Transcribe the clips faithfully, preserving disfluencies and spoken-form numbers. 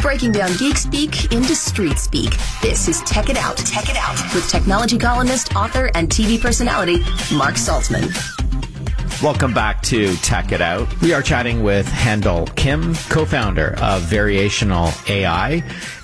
Breaking down geek speak into street speak. This is Tech It Out, Tech It Out with technology columnist, author, and T V personality Mark Saltzman. Welcome back to Tech It Out. We are chatting with Handel Kim, co-founder of Variational A I,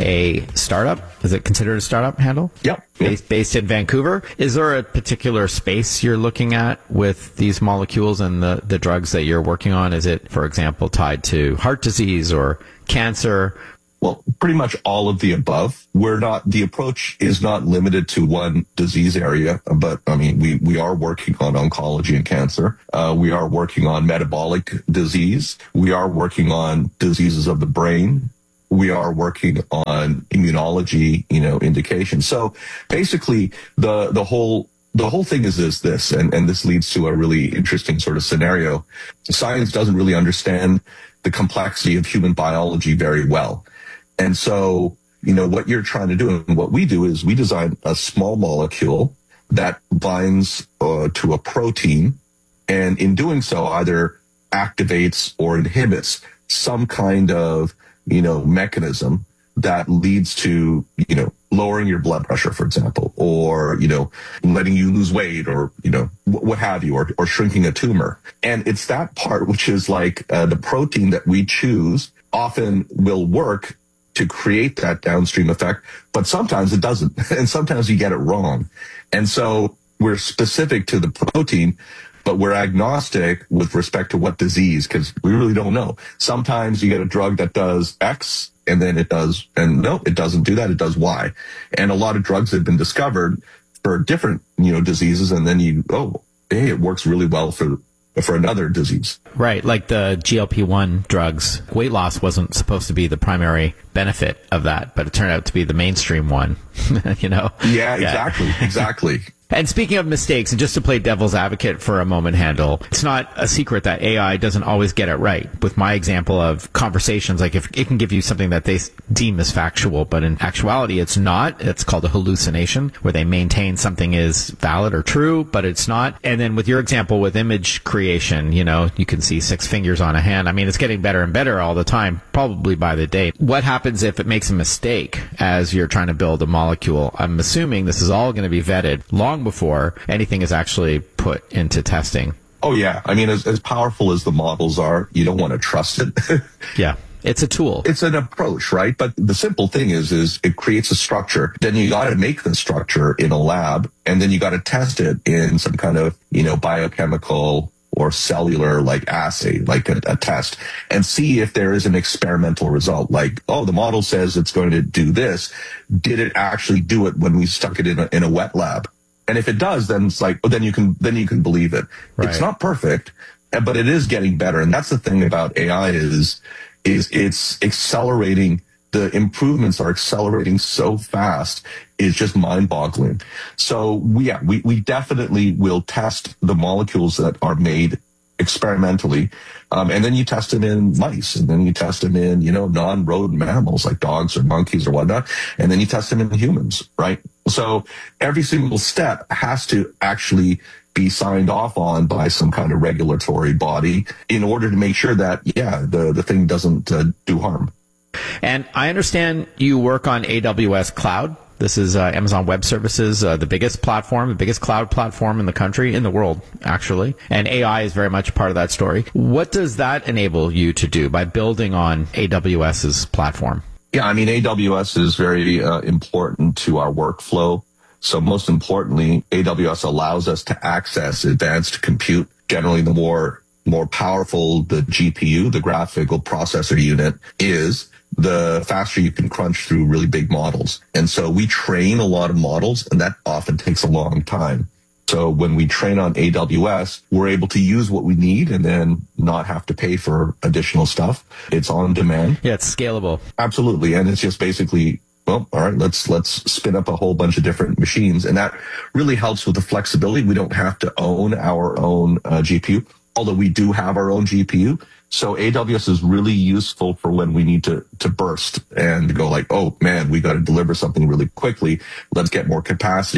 a startup. Is it considered a startup, Handel? Yep. Based, based in Vancouver. Is there a particular space you're looking at with these molecules and the, the drugs that you're working on? Is it, for example, tied to heart disease or cancer? Well, pretty much all of the above. We're not, the approach is not limited to one disease area, but I mean, we, we are working on oncology and cancer. Uh, we are working on metabolic disease. We are working on diseases of the brain. We are working on immunology, you know, indications. So basically the, the whole, the whole thing is, is this, and, and this leads to a really interesting sort of scenario. Science doesn't really understand the complexity of human biology very well. And so, you know, what you're trying to do and what we do is we design a small molecule that binds uh, to a protein, and in doing so either activates or inhibits some kind of, you know, mechanism that leads to, you know, lowering your blood pressure, for example, or, you know, letting you lose weight, or, you know, what have you, or, or shrinking a tumor. And it's that part, which is like uh, the protein that we choose often will work to create that downstream effect, but sometimes it doesn't. And sometimes you get it wrong. And so we're specific to the protein, but we're agnostic with respect to what disease, because we really don't know. Sometimes you get a drug that does X, and then it does, and no, it doesn't do that, it does Y. And a lot of drugs have been discovered for different, you know, diseases, and then you, oh, hey, it works really well for for another disease. Right, like the G L P one drugs. Weight loss wasn't supposed to be the primary benefit of that, but it turned out to be the mainstream one, you know? Yeah, exactly, yeah. exactly. And speaking of mistakes, and just to play devil's advocate for a moment, Handel, it's not a secret that A I doesn't always get it right. With my example of conversations, like if it can give you something that they deem as factual, but in actuality it's not. It's called a hallucination, where they maintain something is valid or true, but it's not. And then with your example with image creation, you know, you can see six fingers on a hand. I mean, it's getting better and better all the time, probably by the day. What happens if it makes a mistake as you're trying to build a molecule? I'm assuming this is all going to be vetted long before anything is actually put into testing. Oh, yeah. I mean, as, as powerful as the models are, you don't want to trust it. Yeah. It's a tool. It's an approach, right? But the simple thing is, is it creates a structure. Then you got to make the structure in a lab, and then you got to test it in some kind of, you know, biochemical or cellular like assay, like a, a test, and see if there is an experimental result. Like, oh, the model says it's going to do this. Did it actually do it when we stuck it in a, in a wet lab? And if it does, then it's like, well, then you can, then you can believe it. Right. It's not perfect, but it is getting better. And that's the thing about A I is, is it's accelerating. The improvements are accelerating so fast. It's just mind boggling. So we, yeah, we, we definitely will test the molecules that are made experimentally. Um, and then you test them in mice, and then you test them in, you know, non-rodent mammals like dogs or monkeys or whatnot. And then you test them in humans, right? So every single step has to actually be signed off on by some kind of regulatory body in order to make sure that, yeah, the, the thing doesn't uh, do harm. And I understand you work on A W S Cloud. This is uh, Amazon Web Services, uh, the biggest platform, the biggest cloud platform in the country, in the world, actually. And A I is very much part of that story. What does that enable you to do by building on AWS's platform? Yeah, I mean, A W S is very uh, important to our workflow. So most importantly, A W S allows us to access advanced compute. Generally, the more more powerful the G P U, the graphical processor unit, is, the faster you can crunch through really big models. And so we train a lot of models, and that often takes a long time. So when we train on A W S, we're able to use what we need and then not have to pay for additional stuff. It's on demand. Yeah, it's scalable. Absolutely. And it's just basically, well, all right, let's let's spin up a whole bunch of different machines. And that really helps with the flexibility. We don't have to own our own uh, G P U, although we do have our own G P U. So A W S is really useful for when we need to, to burst and go like, oh man, we got to deliver something really quickly. Let's get more capacity.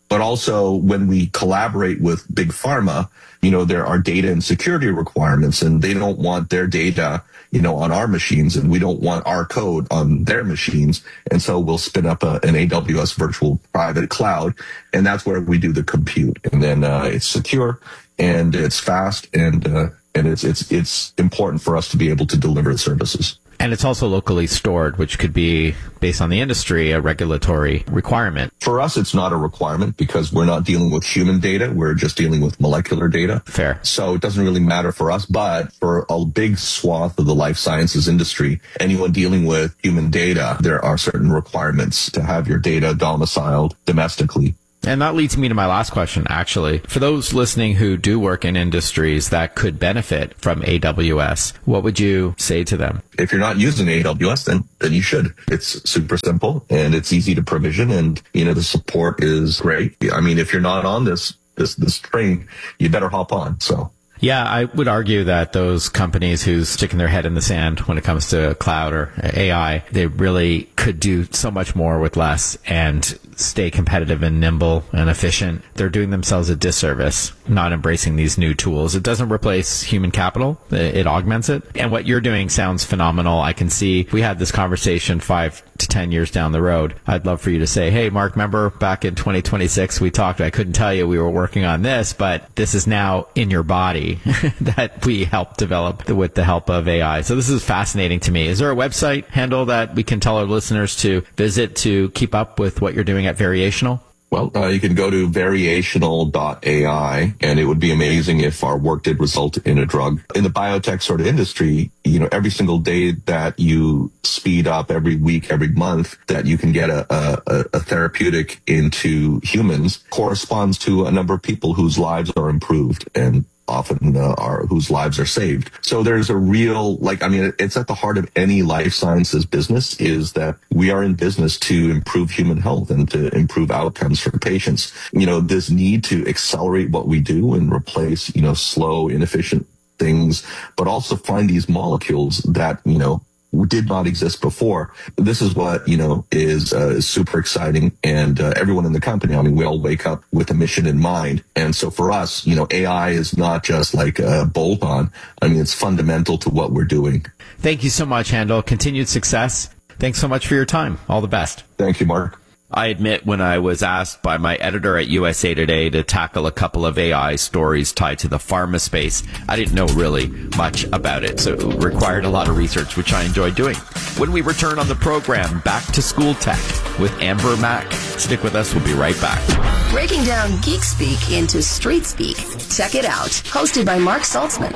But also when we collaborate with big pharma, you know, there are data and security requirements, and they don't want their data, you know, on our machines, and we don't want our code on their machines. And so we'll spin up a, an A W S virtual private cloud, and that's where we do the compute. And then uh, it's secure and it's fast, and uh, and it's it's it's important for us to be able to deliver the services. And it's also locally stored, which could be, based on the industry, a regulatory requirement. For us, it's not a requirement because we're not dealing with human data. We're just dealing with molecular data. Fair. So it doesn't really matter for us. But for a big swath of the life sciences industry, anyone dealing with human data, there are certain requirements to have your data domiciled domestically. And that leads me to my last question, actually. For those listening who do work in industries that could benefit from A W S, what would you say to them? If you're not using A W S, then, then you should. It's super simple and it's easy to provision, and, you know, the support is great. I mean, if you're not on this, this, this train, you better hop on. So. Yeah, I would argue that those companies who's sticking their head in the sand when it comes to cloud or A I, they really could do so much more with less and stay competitive and nimble and efficient. They're doing themselves a disservice not embracing these new tools. It doesn't replace human capital. It augments it. And what you're doing sounds phenomenal. I can see we had this conversation five to ten years down the road. I'd love for you to say, hey, Mark, remember back in twenty twenty-six, we talked, I couldn't tell you we were working on this, but this is now in your body that we helped develop with the help of A I. So this is fascinating to me. Is there a website handle that we can tell our listeners to visit to keep up with what you're doing at Variational? Well, uh, you can go to variational dot A I, and it would be amazing if our work did result in a drug. In the biotech sort of industry, you know, every single day that you speed up, every week, every month, that you can get a, a, a therapeutic into humans corresponds to a number of people whose lives are improved and often uh, are whose lives are saved. So there's a real, like, I mean, it's at the heart of any life sciences business, is that we are in business to improve human health and to improve outcomes for patients. You know, this need to accelerate what we do and replace, you know, slow, inefficient things, but also find these molecules that, you know, did not exist before. This is what, you know, is uh, super exciting. And uh, everyone in the company, I mean, we all wake up with a mission in mind. And so for us, you know, A I is not just like a bolt on. I mean, it's fundamental to what we're doing. Thank you so much, Handel. Continued success. Thanks so much for your time. All the best. Thank you, Mark. I admit, when I was asked by my editor at U S A Today to tackle a couple of A I stories tied to the pharma space, I didn't know really much about it, so it required a lot of research, which I enjoyed doing. When we return on the program, Back to School Tech with Amber Mack. Stick with us. We'll be right back. Breaking down geek speak into street speak. Check it out. Hosted by Mark Saltzman.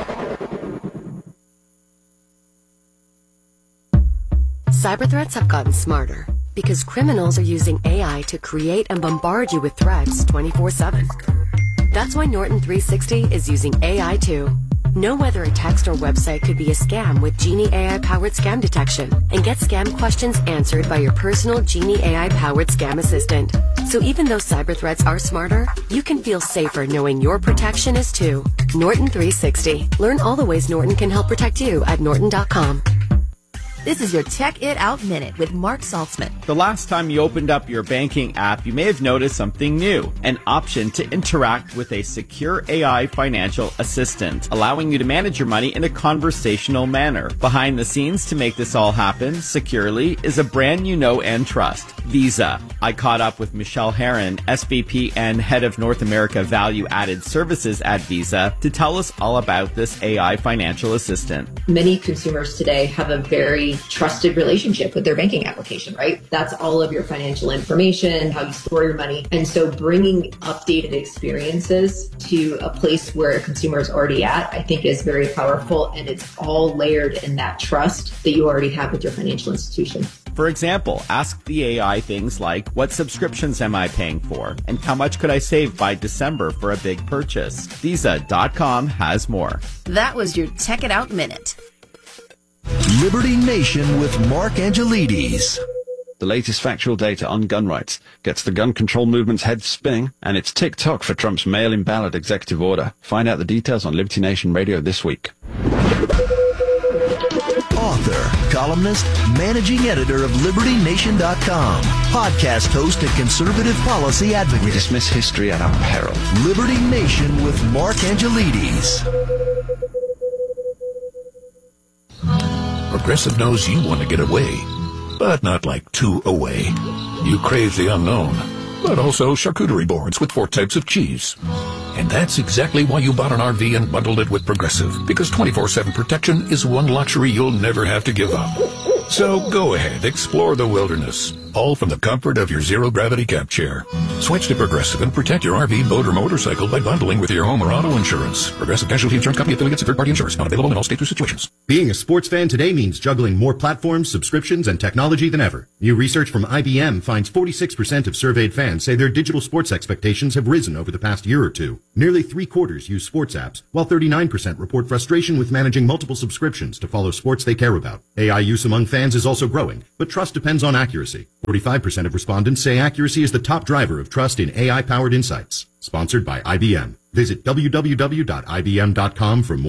Cyber threats have gotten smarter because criminals are using A I to create and bombard you with threats twenty-four seven. That's why Norton three sixty is using A I too. Know whether a text or website could be a scam with Genie A I-powered scam detection, and get scam questions answered by your personal Genie A I-powered scam assistant. So even though cyber threats are smarter, you can feel safer knowing your protection is too. Norton three sixty. Learn all the ways Norton can help protect you at norton dot com. This is your Tech It Out Minute with Mark Saltzman. The last time you opened up your banking app, you may have noticed something new, an option to interact with a secure A I financial assistant, allowing you to manage your money in a conversational manner. Behind the scenes to make this all happen securely is a brand you know and trust, Visa. I caught up with Michelle Herron, S V P and Head of North America Value Added Services at Visa, to tell us all about this A I financial assistant. Many consumers today have a very trusted relationship with their banking application, right? That's all of your financial information, how you store your money. And so bringing updated experiences to a place where a consumer is already at, I think is very powerful. And it's all layered in that trust that you already have with your financial institution. For example, ask the A I things like, what subscriptions am I paying for? And how much could I save by December for a big purchase? Visa dot com has more. That was your Tech It Out Minute. Liberty Nation with Mark Angelides. The latest factual data on gun rights gets the gun control movement's head spinning, and it's tick-tock for Trump's mail-in ballot executive order. Find out the details on Liberty Nation Radio this week. Off author, columnist, managing editor of Liberty Nation dot com, podcast host and conservative policy advocate. We dismiss history at our peril. Liberty Nation with Mark Angelides. Progressive knows you want to get away, but not like too away. You crave the unknown, but also charcuterie boards with four types of cheese. And that's exactly why you bought an R V and bundled it with Progressive, because twenty-four seven protection is one luxury you'll never have to give up. So go ahead, explore the wilderness, all from the comfort of your zero-gravity cab chair. Switch to Progressive and protect your R V, boat, or motorcycle by bundling with your home or auto insurance. Progressive Casualty Insurance Company affiliates and third-party insurers. Not available in all states or situations. Being a sports fan today means juggling more platforms, subscriptions, and technology than ever. New research from I B M finds forty-six percent of surveyed fans say their digital sports expectations have risen over the past year or two. Nearly three-quarters use sports apps, while thirty-nine percent report frustration with managing multiple subscriptions to follow sports they care about. A I use among fans is also growing, but trust depends on accuracy. forty-five percent of respondents say accuracy is the top driver of trust in A I-powered insights. Sponsored by I B M. Visit w w w dot i b m dot com for more